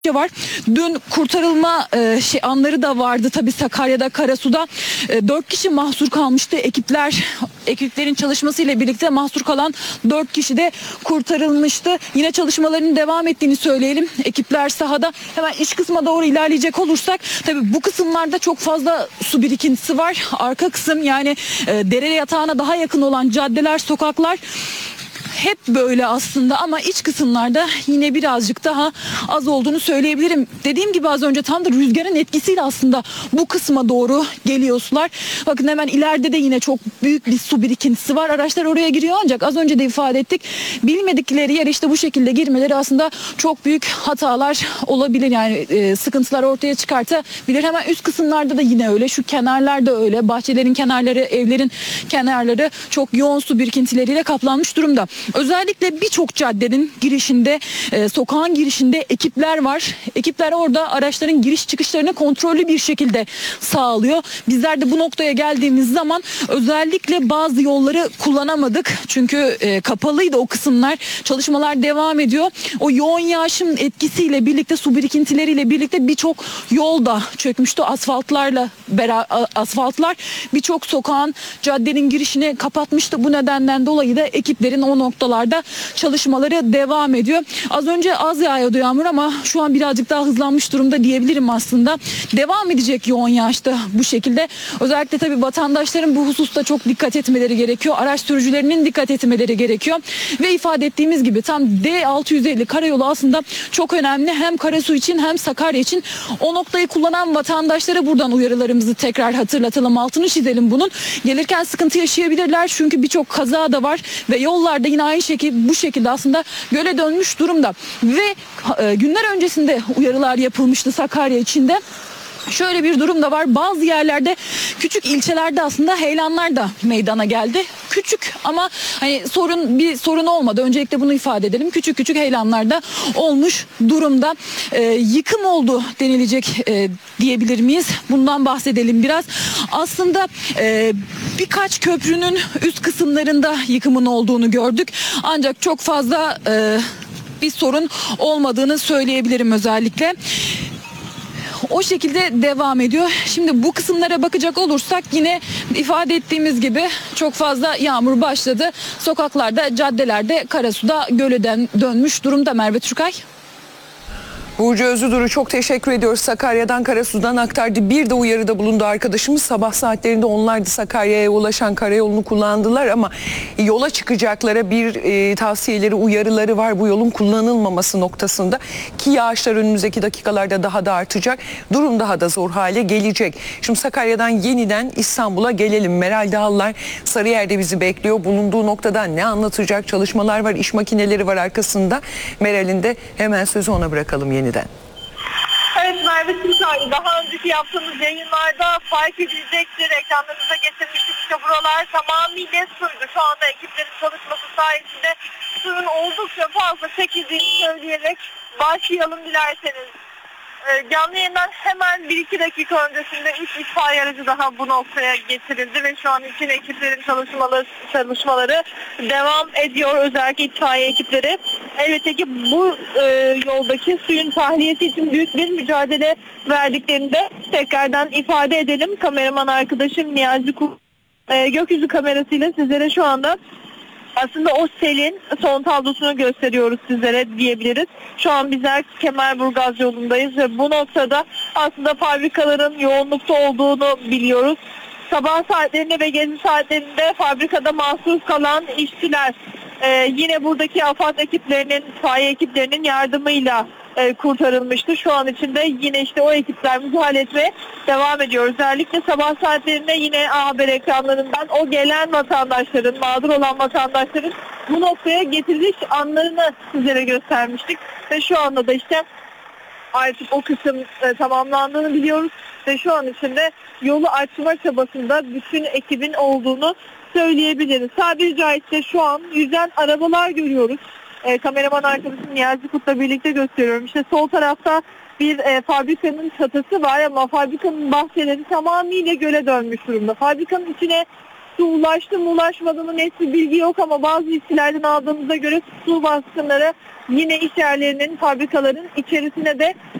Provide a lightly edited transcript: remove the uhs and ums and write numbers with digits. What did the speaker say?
var. Dün kurtarılma anları da vardı tabii Sakarya'da, Karasu'da. 4 kişi mahsur kalmıştı. Ekiplerin çalışmasıyla birlikte mahsur kalan 4 kişi de kurtarılmıştı. Yine çalışmaların devam ettiğini söyleyelim. Ekipler sahada. Hemen iç kısma doğru ilerleyecek olursak tabii bu kısımlarda çok fazla su birikintisi var. Arka kısım yani dere yatağına daha yakın olan caddeler, sokaklar hep böyle aslında ama iç kısımlarda yine birazcık daha az olduğunu söyleyebilirim. Dediğim gibi az önce tam da rüzgarın etkisiyle aslında bu kısma doğru geliyor sular. Bakın hemen ileride de yine çok büyük bir su birikintisi var. Araçlar oraya giriyor ancak az önce de ifade ettik. Bilmedikleri yere işte bu şekilde girmeleri aslında çok büyük hatalar olabilir. Yani sıkıntılar ortaya çıkartabilir. Hemen üst kısımlarda da yine öyle. Şu kenarlarda öyle. Bahçelerin kenarları, evlerin kenarları çok yoğun su birikintileriyle kaplanmış durumda. Özellikle birçok caddenin girişinde, sokağın girişinde ekipler var. Ekipler orada araçların giriş çıkışlarını kontrollü bir şekilde sağlıyor. Bizler de bu noktaya geldiğimiz zaman özellikle bazı yolları kullanamadık. Çünkü kapalıydı o kısımlar. Çalışmalar devam ediyor. O yoğun yağışın etkisiyle birlikte, su birikintileriyle birlikte birçok yol da çökmüştü. Asfaltlar birçok sokağın, caddenin girişini kapatmıştı. Bu nedenden dolayı da ekiplerin o noktalarda çalışmaları devam ediyor. Az önce az yağıyordu yağmur ama şu an birazcık daha hızlanmış durumda diyebilirim aslında. Devam edecek yoğun yağışta bu şekilde. Özellikle tabii vatandaşların bu hususta çok dikkat etmeleri gerekiyor. Araç sürücülerinin dikkat etmeleri gerekiyor. Ve ifade ettiğimiz gibi tam D650 karayolu aslında çok önemli. Hem Karasu için hem Sakarya için. O noktayı kullanan vatandaşlara buradan uyarılarımızı tekrar hatırlatalım. Altını çizelim bunun. Gelirken sıkıntı yaşayabilirler çünkü birçok kaza da var ve yollarda yine aynı şekilde bu şekilde aslında göle dönmüş durumda. Ve günler öncesinde uyarılar yapılmıştı Sakarya içinde. Şöyle bir durum da var. Bazı yerlerde, küçük ilçelerde aslında heyelanlar da meydana geldi. Küçük ama hani bir sorun olmadı. Öncelikle bunu ifade edelim. Küçük küçük heyelanlar da olmuş durumda. Yıkım oldu denilecek diyebilir miyiz? Bundan bahsedelim biraz. Aslında birkaç köprünün üst kısımlarında yıkımın olduğunu gördük. Ancak çok fazla bir sorun olmadığını söyleyebilirim özellikle. O şekilde devam ediyor. Şimdi bu kısımlara bakacak olursak yine ifade ettiğimiz gibi çok fazla yağmur başladı. Sokaklarda, caddelerde, Karasu'da göle dönmüş durumda Merve Türkay. Burcu Özüdur'u çok teşekkür ediyoruz. Sakarya'dan, Karasu'dan aktardı. Bir de uyarıda bulundu arkadaşımız. Sabah saatlerinde onlar da Sakarya'ya ulaşan karayolunu kullandılar ama yola çıkacaklara bir tavsiyeleri, uyarıları var bu yolun kullanılmaması noktasında. Ki yağışlar önümüzdeki dakikalarda daha da artacak. Durum daha da zor hale gelecek. Şimdi Sakarya'dan yeniden İstanbul'a gelelim. Meral Dağlılar Sarıyer'de bizi bekliyor. Bulunduğu noktada ne anlatacak? Çalışmalar var, iş makineleri var arkasında. Meral'in de hemen sözü ona bırakalım yeniden. Evet Merve Türkay, daha önceki yaptığımız yayınlarda fark edilecektir. Ekranlarınıza getirmiştik. İşte buralar tamamıyla suydu. Şu anda ekiplerin çalışması sayesinde suyun oldukça fazla çekildiğini söyleyerek başlayalım dilerseniz. Canlı yayından hemen 1-2 dakika öncesinde 3 itfaiye aracı daha bu noktaya getirildi ve şu an için ekiplerin çalışmaları devam ediyor. Özellikle itfaiye ekipleri. Elbette ki bu yoldaki suyun tahliyesi için büyük bir mücadele verdiklerini de tekrardan ifade edelim. Kameraman arkadaşım Niyazi gökyüzü kamerasıyla sizlere şu anda aslında o selin son tablosunu gösteriyoruz sizlere diyebiliriz. Şu an bizler Kemerburgaz yolundayız ve bu noktada aslında fabrikaların yoğunlukta olduğunu biliyoruz. Sabah saatlerinde ve gece saatlerinde fabrikada mahsur kalan işçiler yine buradaki AFAD ekiplerinin, itfaiye ekiplerinin yardımıyla kurtarılmıştı. Şu an içinde yine işte o ekipler müdahale etmeye devam ediyor. Özellikle sabah saatlerinde yine A Haber ekranlarından o gelen vatandaşların, mağdur olan vatandaşların bu noktaya getiriliş anlarını sizlere göstermiştik. Ve şu anda da işte artık o kısım tamamlandığını biliyoruz. Ve şu an içinde yolu açma çabasında bütün ekibin olduğunu söyleyebiliriz. Tabiri caizse şu an yüzen arabalar görüyoruz. Kameraman arkadaşım Niyazi Kut'la birlikte gösteriyorum. İşte sol tarafta bir fabrikanın çatısı var ama fabrikanın bahçeleri tamamıyla göle dönmüş durumda. Fabrikanın içine su ulaştı mı ulaşmadı mı net bir bilgi yok ama bazı işçilerden aldığımıza göre su baskınları yine iş yerlerinin, fabrikaların içerisine de